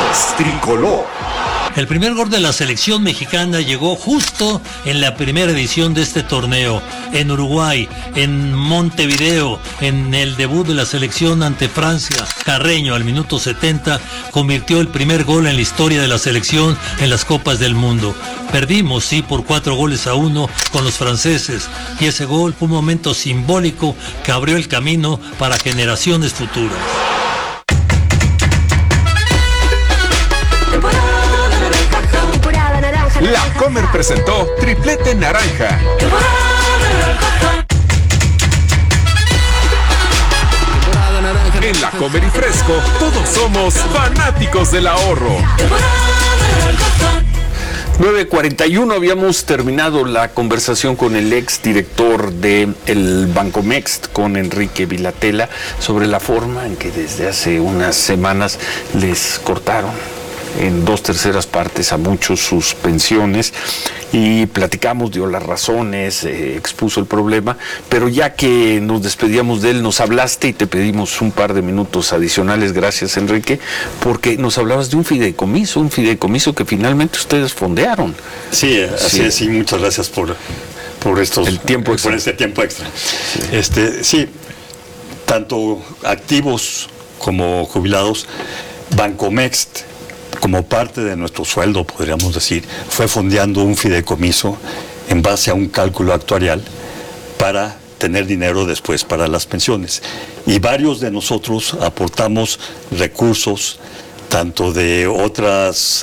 Voz Tricolor. El primer gol de la selección mexicana llegó justo en la primera edición de este torneo, en Uruguay, en Montevideo, en el debut de la selección ante Francia. Carreño, al minuto 70, convirtió el primer gol en la historia de la selección en las Copas del Mundo. Perdimos, sí, por 4-1 con los franceses, y ese gol fue un momento simbólico que abrió el camino para generaciones futuras. La Comer presentó Triplete Naranja. En La Comer y Fresco, todos somos fanáticos del ahorro. 9:41, habíamos terminado la conversación con el ex director del Bancomext, con Enrique Vilatela, sobre la forma en que desde hace unas semanas les cortaron en 2/3 partes a muchos sus pensiones, y platicamos, dio las razones, expuso el problema, pero ya que nos despedíamos de él, nos hablaste y te pedimos un par de minutos adicionales. Gracias, Enrique, porque nos hablabas de un fideicomiso que finalmente ustedes fondearon. Sí, así es, y muchas gracias por este tiempo extra. Sí, tanto activos como jubilados, Bancomext, como parte de nuestro sueldo, podríamos decir, fue fondeando un fideicomiso en base a un cálculo actuarial para tener dinero después para las pensiones. Y varios de nosotros aportamos recursos, tanto de otras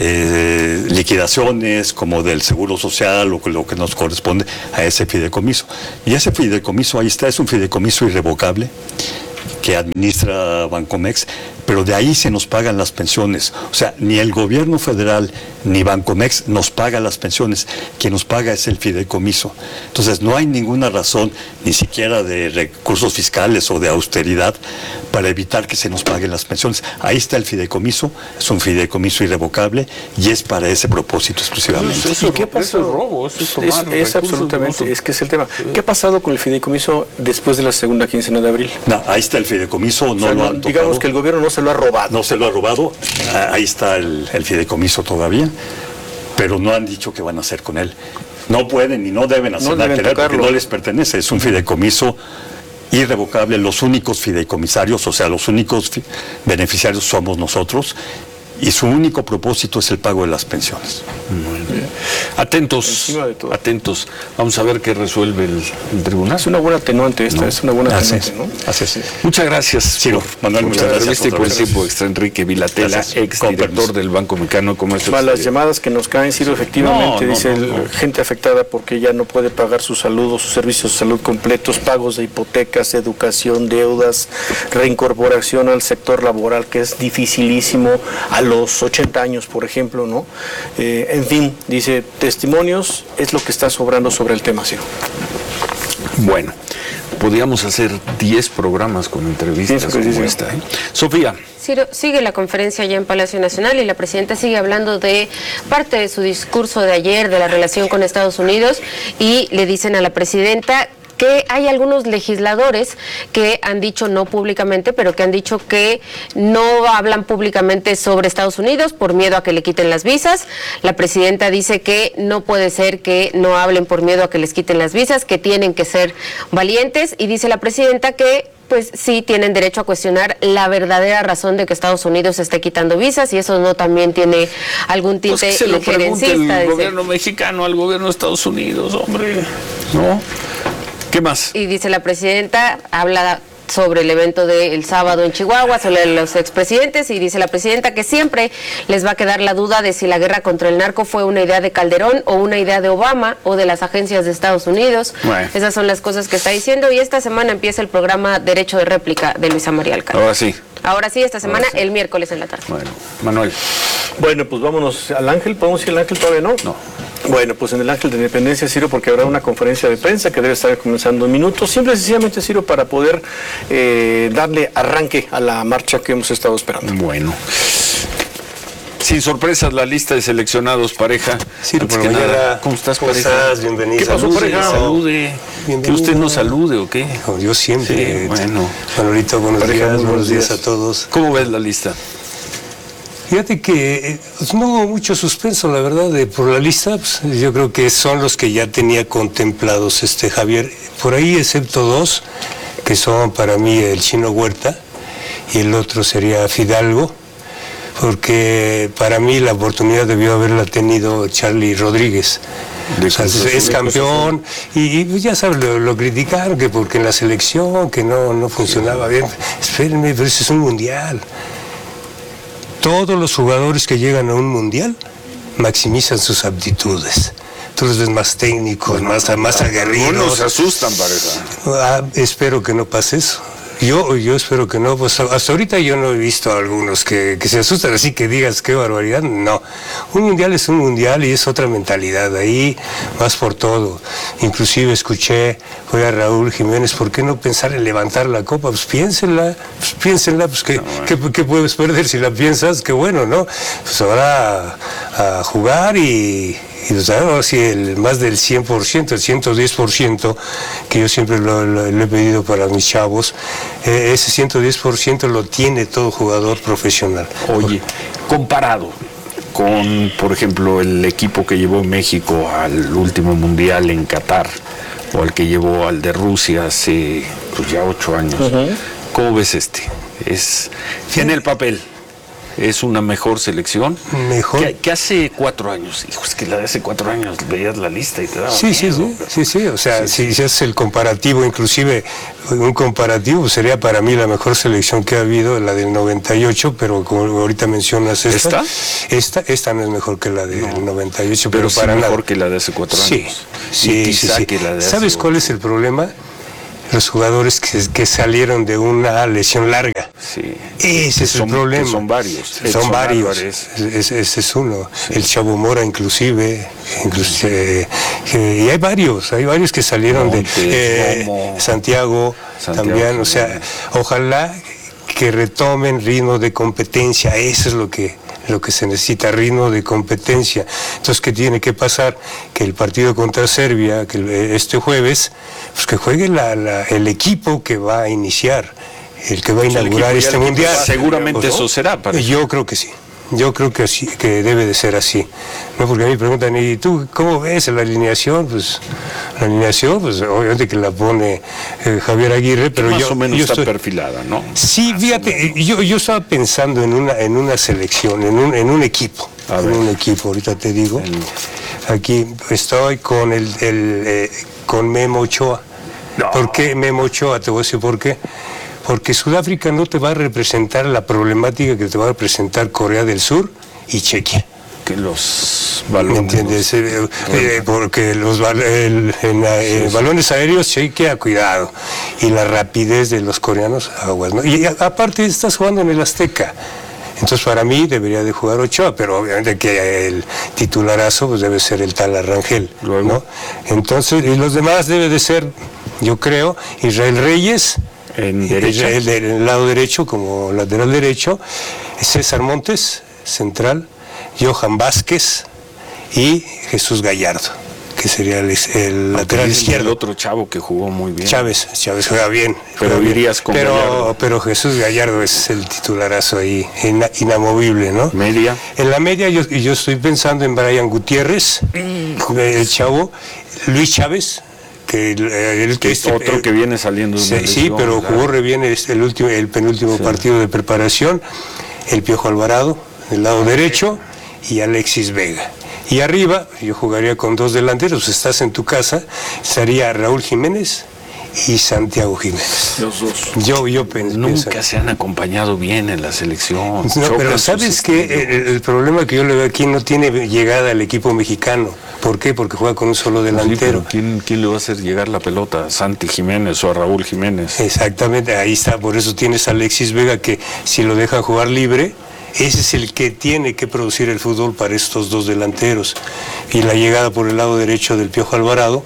liquidaciones como del Seguro Social, o lo que nos corresponde a ese fideicomiso. Y ese fideicomiso, ahí está, es un fideicomiso irrevocable que administra Bancomext, pero de ahí se nos pagan las pensiones. O sea, ni el gobierno federal ni Bancomext nos paga las pensiones, quien nos paga es el fideicomiso. Entonces no hay ninguna razón, ni siquiera de recursos fiscales o de austeridad, para evitar que se nos paguen las pensiones. Ahí está el fideicomiso, es un fideicomiso irrevocable y es para ese propósito exclusivamente. ¿Y qué pasó? Eso es robo, es absolutamente, es que es el tema. ¿Qué ha pasado con el fideicomiso después de la segunda quincena de abril? No, ahí está el fideicomiso, no lo han tocado. Digamos que el gobierno no se lo ha robado. No se lo ha robado, ahí está el fideicomiso todavía, pero no han dicho qué van a hacer con él. No pueden y no deben hacer nada que ver porque no les pertenece, es un fideicomiso irrevocable. Los únicos fideicomisarios, o sea, los únicos beneficiarios somos nosotros, y su único propósito es el pago de las pensiones. Muy bien. Atentos. Vamos a ver qué resuelve el tribunal. Es una buena atenuante esta, es una buena atenuante, ¿no? Así es. Muchas gracias, Ciro. Manuel, muchas gracias. Por el tiempo extra, Enrique Vilatela, ex director del Banco Mexicano de Comercio. Para las llamadas que nos caen, Ciro, efectivamente, gente afectada porque ya no puede pagar su salud o sus servicios de salud completos, pagos de hipotecas, educación, deudas, reincorporación al sector laboral, que es dificilísimo, a los 80 años, por ejemplo, ¿no? En fin, dice, testimonios es lo que está sobrando sobre el tema, Ciro. Bueno, podríamos hacer 10 programas con entrevistas como esta, ¿eh? Sofía. Ciro, sigue la conferencia ya en Palacio Nacional y la presidenta sigue hablando de parte de su discurso de ayer, de la relación con Estados Unidos, y le dicen a la presidenta que hay algunos legisladores que han dicho, no públicamente, pero que han dicho que no hablan públicamente sobre Estados Unidos por miedo a que le quiten las visas. La presidenta dice que no puede ser que no hablen por miedo a que les quiten las visas, que tienen que ser valientes, y dice la presidenta que pues sí tienen derecho a cuestionar la verdadera razón de que Estados Unidos esté quitando visas, y eso no también tiene algún tinte injerencista. Pues que se lo pregunte el gobierno mexicano al gobierno de Estados Unidos, hombre, ¿no? ¿Qué más? Y dice la presidenta, habla sobre el evento del sábado en Chihuahua, sobre los expresidentes, y dice la presidenta que siempre les va a quedar la duda de si la guerra contra el narco fue una idea de Calderón o una idea de Obama o de las agencias de Estados Unidos. Bueno. Esas son las cosas que está diciendo, y esta semana empieza el programa Derecho de Réplica de Luisa María Alcalde. Ahora sí, esta semana, el miércoles en la tarde. Bueno, Manuel. Bueno, pues vámonos al Ángel. ¿Podemos ir al Ángel todavía, no? No. Bueno, pues en el Ángel de Independencia, Ciro, porque habrá una conferencia de prensa que debe estar comenzando en minutos, simple y sencillamente, Ciro, para poder darle arranque a la marcha que hemos estado esperando. Bueno. Sin sorpresas, la lista de seleccionados, pareja. Ciro, que nada, ¿cómo estás, pareja? Estás? Bienvenido. ¿Qué pasó, pareja? Salude. ¿Que usted no salude o qué? Yo siempre. Sí, bueno. Manolito, buenos días a todos. ¿Cómo ves la lista? Fíjate que no hubo mucho suspenso, la verdad, por la lista. Pues, yo creo que son los que ya tenía contemplados Javier. Por ahí, excepto dos, que son para mí el Chino Huerta y el otro sería Fidalgo, porque para mí la oportunidad debió haberla tenido Charlie Rodríguez. O sea, es campeón y ya sabes, lo criticaron que porque en la selección que no funcionaba bien. Espérenme, pero ese es un mundial. Todos los jugadores que llegan a un mundial maximizan sus aptitudes. Tú los ves más técnicos, más aguerridos. Algunos se asustan para eso. Espero que no pase eso. Yo espero que no, pues hasta ahorita yo no he visto a algunos que se asustan así que digas qué barbaridad, no. Un mundial es un mundial y es otra mentalidad, ahí vas por todo. Inclusive fue a Raúl Jiménez, ¿por qué no pensar en levantar la copa? Pues piénsenla, pues ¿qué puedes perder si la piensas? Qué bueno, ¿no? Pues ahora a jugar y pues ahora sí, más del 100%, el 110%, que yo siempre lo he pedido para mis chavos, ese 110% lo tiene todo jugador profesional. Oye, comparado con, por ejemplo, el equipo que llevó México al último mundial en Qatar, o al que llevó al de Rusia hace pues ya 8 años, ¿cómo ves en el papel? ¿Es una mejor selección? Mejor. Que hace 4 años. Hijo, es que la de hace 4 años veías la lista y te daba Sí. O sea, si es el comparativo, inclusive un comparativo sería para mí la mejor selección que ha habido, la del 98, pero como ahorita mencionas esta no es mejor que la del 98, pero sí para mejor nada. Que la de hace 4 años. Sí. Que la de ¿Sabes cuál es el problema? Los jugadores que salieron de una lesión larga. Sí. Ese es el problema. Son varios. Son varios. Ese es uno. Sí. El Chavo Mora inclusive y hay varios que salieron de Santiago también. O sea, ojalá que retomen ritmo de competencia. Eso es lo que se necesita, ritmo de competencia. Entonces, ¿qué tiene que pasar? Que el partido contra Serbia, que este jueves, pues que juegue el equipo que va a iniciar, el que va a inaugurar este mundial. Seguramente eso será. Yo creo que sí. Yo creo que sí, que debe de ser así. No, porque a mí me preguntan, ¿y tú cómo ves la alineación? Pues la alineación, pues obviamente que la pone Javier Aguirre, pero más o menos está perfilada, ¿no? Sí, fíjate, yo estaba pensando en una selección, en un equipo. Un equipo, ahorita te digo. Aquí estoy con con Memo Ochoa. No. ¿Por qué Memo Ochoa? Te voy a decir por qué. Porque Sudáfrica no te va a representar la problemática que te va a representar Corea del Sur y Chequia. Que los balones... ¿Me entiendes? Porque los balones aéreos, Chequia, cuidado. Y la rapidez de los coreanos, aguas, ¿no? Y aparte estás jugando en el Azteca. Entonces para mí debería de jugar Ochoa, pero obviamente que el titularazo pues debe ser el tal Arrangel, ¿no? Entonces, y los demás debe de ser, yo creo, Israel Reyes... En el lado derecho, como lateral derecho, César Montes, central, Johan Vázquez y Jesús Gallardo, que sería el lateral izquierdo. El otro chavo que jugó muy bien. Chávez juega bien. Pero dirías con Gallardo. Pero Jesús Gallardo es el titularazo ahí, inamovible, ¿no? Media. En la media yo estoy pensando en Brian Gutiérrez, el chavo, Luis Chávez, que es otro que viene saliendo de una lesión, sí, pero jugó re bien el penúltimo partido de preparación, el Piojo Alvarado del lado derecho y Alexis Vega. Y arriba yo jugaría con 2 delanteros, estás en tu casa, estaría Raúl Jiménez y Santiago Jiménez. Los dos. Yo nunca se han acompañado bien en la selección. No, pero ¿sabes qué? El problema que yo le veo aquí no tiene llegada al equipo mexicano. ¿Por qué? Porque juega con un solo delantero. Sí, ¿quién le va a hacer llegar la pelota? ¿A Santi Jiménez o a Raúl Jiménez? Exactamente, ahí está. Por eso tienes a Alexis Vega, que si lo dejan jugar libre, ese es el que tiene que producir el fútbol para estos 2 delanteros. Y la llegada por el lado derecho del Piojo Alvarado,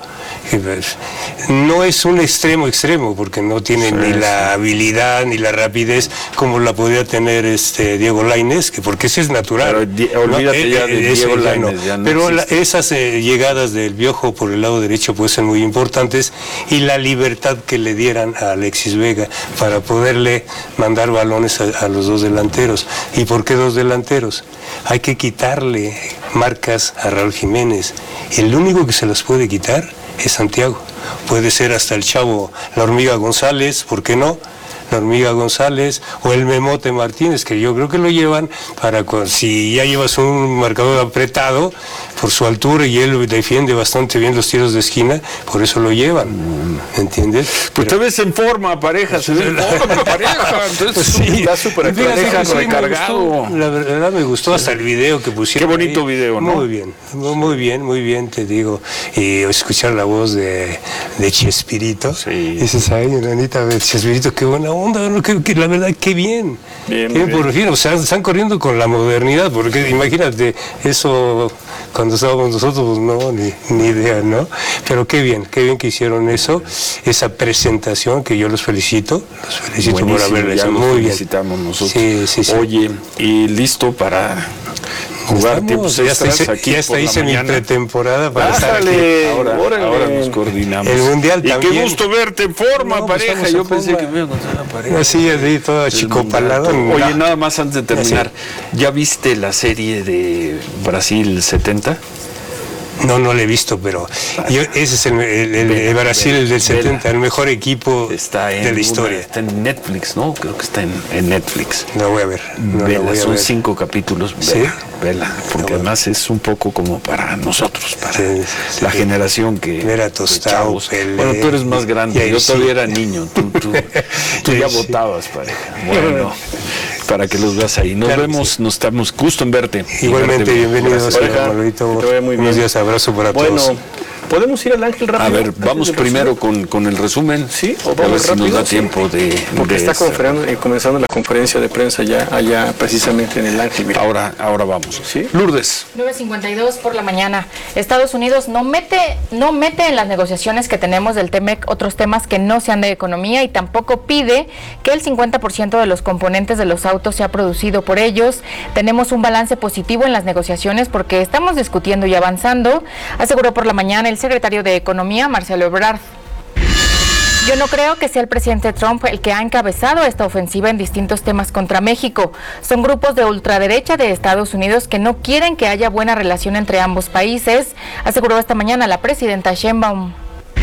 no es un extremo, porque no tiene ni la habilidad ni la rapidez como la podría tener Diego Lainez, porque ese es natural. Pero olvídate ya de Diego Lainez. Pero esas llegadas del Piojo por el lado derecho pueden ser muy importantes, y la libertad que le dieran a Alexis Vega para poderle mandar balones a los 2 delanteros. Y ¿por qué 2 delanteros? Hay que quitarle marcas a Raúl Jiménez. El único que se las puede quitar es Santiago. Puede ser hasta el chavo, la Hormiga González, ¿por qué no? La Hormiga González o el Memote Martínez, que yo creo que lo llevan para si ya llevas un marcador apretado por su altura y él defiende bastante bien los tiros de esquina, por eso lo llevan, ¿entiendes? Pues te ves en forma, pareja, se ve en forma, pareja, entonces sí, está súper recargado. La verdad me gustó hasta el video que pusieron. Qué bonito video, ¿no? Muy bien, te digo. Y escuchar la voz de Chespirito. Sí. Dices, ay, Anita, Chespirito, qué buena onda, ¿no? Que la verdad, qué bien. Bien. Por fin, o sea, están corriendo con la modernidad, porque imagínate, eso cuando estábamos nosotros, pues no, ni idea, ¿no? Pero qué bien que hicieron eso, esa presentación, que yo los felicito Buenísimo, por haberla hecho muy bien. Felicitamos nosotros. Sí. Oye, y listo para jugar tiempos extras aquí. Ya hasta hice mi pretemporada para estar aquí. Ahora nos coordinamos. El Mundial también. Y qué gusto verte en forma, pareja. Yo pensé que me iba a encontrar la pareja. Así, todo achicopalado. Oye, nada más antes de terminar, ¿ya viste la serie de Brasil 70? No la he visto, pero ese es el Brasil, el del 70, el mejor equipo de la historia. Está en Netflix, ¿no? Creo que está en Netflix. No voy a ver. Son 5 capítulos. Vela, porque además es un poco como para nosotros, para la generación que... Era Tostado, Pelé. Bueno, tú eres más grande, yo todavía era niño, tú ya votabas, pareja. Bueno, para que los veas ahí. Nos vemos, nos estamos gusto en verte. Igualmente, bienvenidos, Manolito. Buenos días, abrazo para todos. Bueno, ¿podemos ir al Ángel rápido? A ver, vamos primero con el resumen. Sí, o a ver vamos si rápido, nos da tiempo de... Porque está comenzando la conferencia de prensa ya allá precisamente en el Ángel. Mira. Ahora vamos. ¿Sí? Lourdes. 9:52 por la mañana. Estados Unidos no mete en las negociaciones que tenemos del TEMEC otros temas que no sean de economía y tampoco pide que el 50% de los componentes de los autos sea producido por ellos. Tenemos un balance positivo en las negociaciones porque estamos discutiendo y avanzando, aseguró por la mañana el secretario de Economía, Marcelo Ebrard. Yo no creo que sea el presidente Trump el que ha encabezado esta ofensiva en distintos temas contra México. Son grupos de ultraderecha de Estados Unidos que no quieren que haya buena relación entre ambos países, aseguró esta mañana la presidenta Sheinbaum.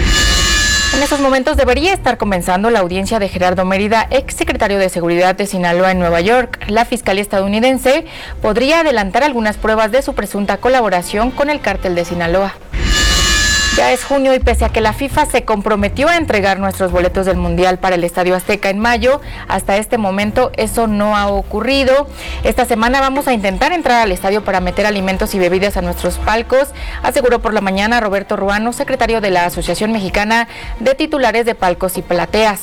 En estos momentos debería estar comenzando la audiencia de Gerardo Mérida, exsecretario de Seguridad de Sinaloa en Nueva York. La Fiscalía estadounidense podría adelantar algunas pruebas de su presunta colaboración con el cártel de Sinaloa. Ya es junio y pese a que la FIFA se comprometió a entregar nuestros boletos del Mundial para el Estadio Azteca en mayo, hasta este momento eso no ha ocurrido. Esta semana vamos a intentar entrar al estadio para meter alimentos y bebidas a nuestros palcos, aseguró por la mañana Roberto Ruano, secretario de la Asociación Mexicana de Titulares de Palcos y Plateas.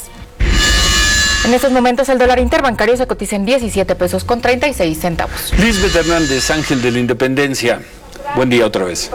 En estos momentos el dólar interbancario se cotiza en 17 pesos con 36 centavos. Lisbeth Hernández, Ángel de la Independencia. Buen día otra vez.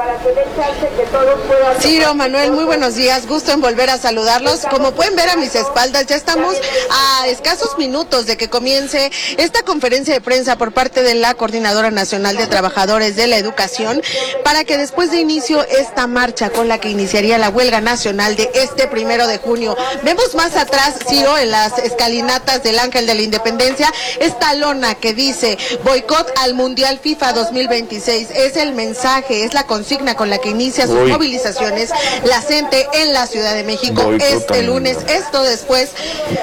Ciro, Manuel, muy buenos días, gusto en volver a saludarlos. Como pueden ver a mis espaldas, ya estamos a escasos minutos de que comience esta conferencia de prensa por parte de la Coordinadora Nacional de Trabajadores de la Educación, para que después de inicio esta marcha con la que iniciaría la huelga nacional de este 1 de junio. Vemos más atrás, Ciro, en las escalinatas del Ángel de la Independencia, esta lona que dice boicot al Mundial FIFA 2026. Es el mensaje, es la consigna con la que inicia sus movilizaciones la CENTE en la Ciudad de México este lunes. Esto después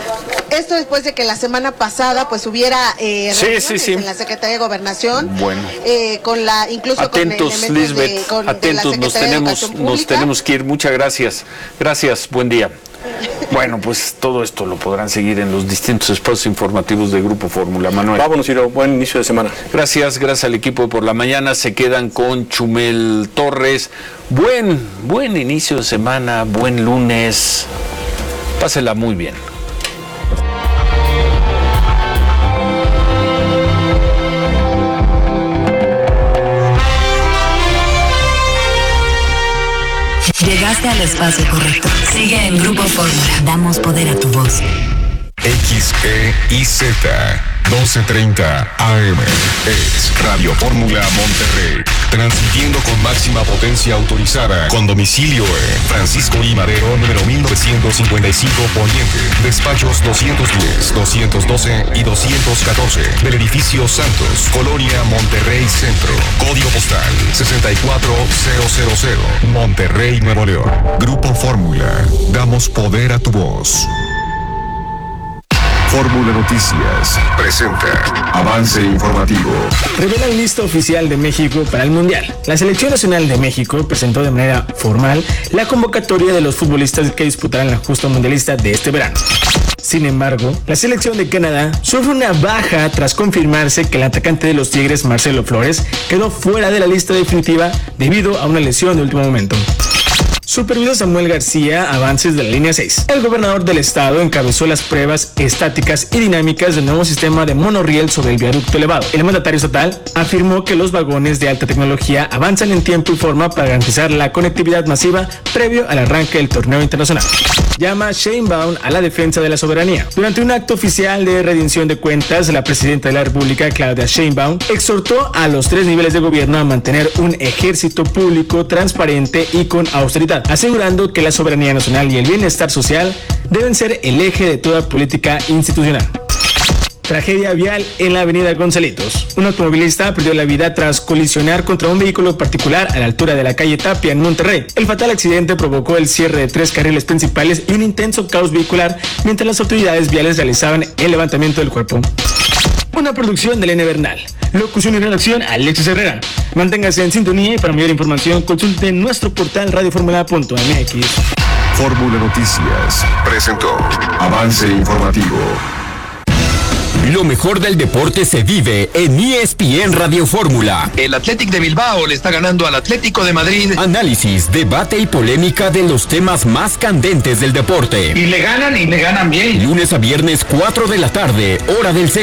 de que la semana pasada pues hubiera reuniones en la Secretaría de Gobernación, con la incluso atentos, con Lisbeth, atentos, nos tenemos que ir. Muchas gracias. Gracias, buen día. Bueno, pues todo esto lo podrán seguir en los distintos espacios informativos de Grupo Fórmula. Manuel. Vámonos, Ciro. Buen inicio de semana. Gracias al equipo de Por la Mañana. Se quedan con Chumel Torres. Buen inicio de semana, buen lunes. Pásela muy bien. Llegaste al espacio correcto. Sigue en Grupo Fórmula. Damos poder a tu voz. XEIZ 1230 AM. Es Radio Fórmula Monterrey, transmitiendo con máxima potencia autorizada, con domicilio en Francisco I. Madero, número 1955 Poniente, despachos 210, 212 y 214 del edificio Santos, Colonia Monterrey Centro, código postal 64000, Monterrey, Nuevo León. Grupo Fórmula, damos poder a tu voz. Fórmula Noticias presenta Avance Informativo. Revelan lista oficial de México para el Mundial. La Selección Nacional de México presentó de manera formal la convocatoria de los futbolistas que disputarán la justa mundialista de este verano. Sin embargo, la selección de Canadá sufre una baja tras confirmarse que el atacante de los Tigres, Marcelo Flores, quedó fuera de la lista definitiva debido a una lesión de último momento. Supervisó Samuel García avances de la línea 6. El gobernador del estado encabezó las pruebas estáticas y dinámicas del nuevo sistema de monorriel sobre el viaducto elevado. El mandatario estatal afirmó que los vagones de alta tecnología avanzan en tiempo y forma para garantizar la conectividad masiva previo al arranque del torneo internacional. Llama Sheinbaum a la defensa de la soberanía. Durante un acto oficial de rendición de cuentas, la presidenta de la República, Claudia Sheinbaum, exhortó a los 3 niveles de gobierno a mantener un ejército público transparente y con austeridad, asegurando que la soberanía nacional y el bienestar social deben ser el eje de toda política institucional. Tragedia vial en la avenida Gonzalitos. Un automovilista perdió la vida tras colisionar contra un vehículo particular a la altura de la calle Tapia en Monterrey. El fatal accidente provocó el cierre de 3 carriles principales y un intenso caos vehicular mientras las autoridades viales realizaban el levantamiento del cuerpo. Una producción de Elena Bernal. Locución y redacción, Alexis Herrera. Manténgase en sintonía y para mayor información consulte nuestro portal radioformula.mx. Fórmula Noticias presentó Avance Informativo. Lo mejor del deporte se vive en ESPN Radio Fórmula. El Athletic de Bilbao le está ganando al Atlético de Madrid. Análisis, debate y polémica de los temas más candentes del deporte. Y le ganan bien. Lunes a viernes 4 de la tarde, hora del centro.